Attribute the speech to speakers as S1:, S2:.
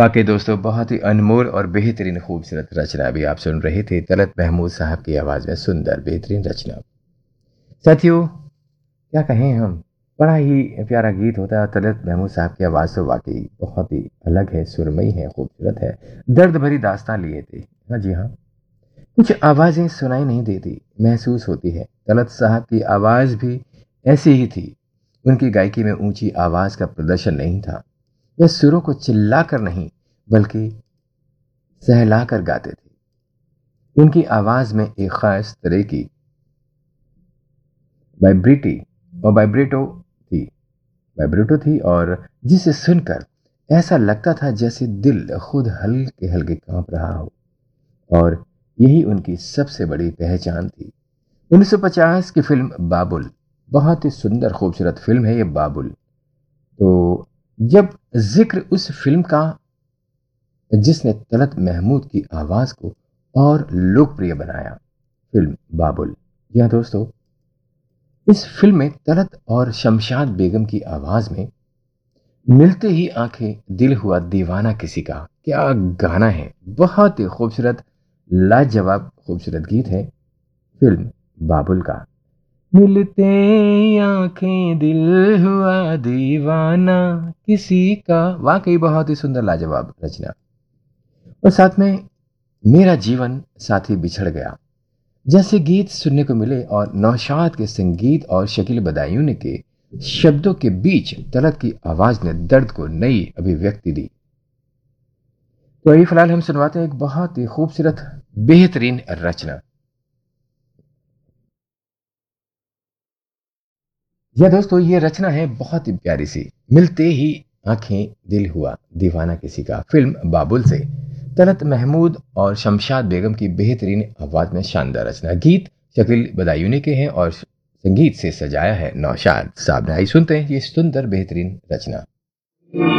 S1: वाकई दोस्तों, बहुत ही अनमोल और बेहतरीन खूबसूरत रचना अभी आप सुन रहे थे तलत महमूद साहब की आवाज़ में। सुंदर बेहतरीन रचना। साथियों, क्या कहें हम, बड़ा ही प्यारा गीत होता है। तलत महमूद साहब की आवाज़ तो वाकई बहुत ही अलग है, सुरमई है, खूबसूरत है। दर्द भरी दास्तान लिए थे। हाँ जी हाँ, कुछ आवाज़ें सुनाई नहीं देती, महसूस होती है। तलत साहब की आवाज़ भी ऐसी ही थी। उनकी गायकी में ऊंची आवाज़ का प्रदर्शन नहीं था। वह सुरों को चिल्लाकर नहीं, बल्कि सहलाकर गाते थे। उनकी आवाज में एक खास तरह की वाइब्रिटी और वाइब्रेटो थी, और जिसे सुनकर ऐसा लगता था जैसे दिल खुद हल्के हल्के कांप रहा हो। और यही उनकी सबसे बड़ी पहचान थी। 1950 की फिल्म बाबुल, बहुत ही सुंदर खूबसूरत फिल्म है ये बाबुल। तो जब जिक्र उस फिल्म का जिसने तलत महमूद की आवाज को और लोकप्रिय बनाया, फिल्म बाबुल। जी हाँ दोस्तों, इस फिल्म में तलत और शमशाद बेगम की आवाज में मिलते ही आंखें दिल हुआ दीवाना किसी का। क्या गाना है, बहुत ही खूबसूरत लाजवाब खूबसूरत गीत है फिल्म बाबुल का। मिलते ही आंखें दिल हुआ दीवाना किसी का, वाकई बहुत ही सुंदर लाजवाब रचना। और साथ में मेरा जीवन साथी बिछड़ गया जैसे गीत सुनने को मिले, और नौशाद के संगीत और शकील बदायूं के शब्दों के बीच तलत की आवाज ने दर्द को नई अभिव्यक्ति दी। तो अभी फिलहाल हम सुनवाते हैं एक बहुत ही खूबसूरत बेहतरीन रचना। यह दोस्तों, ये रचना है बहुत ही प्यारी सी। मिलते ही आंखें दिल हुआ दीवाना किसी का, फिल्म बाबुल से तलत महमूद और शमशाद बेगम की बेहतरीन आवाज में शानदार रचना। गीत शकील बदायूनी के हैं और संगीत से सजाया है नौशाद साहब ने। आई सुनते हैं ये सुंदर बेहतरीन रचना।